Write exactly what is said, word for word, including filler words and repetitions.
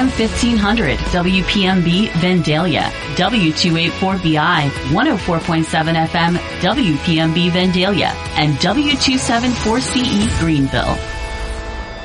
M fifteen hundred W P M B Vandalia, W two eighty-four B I, one oh four point seven F M W P M B Vandalia, and W two seventy-four C E Greenville.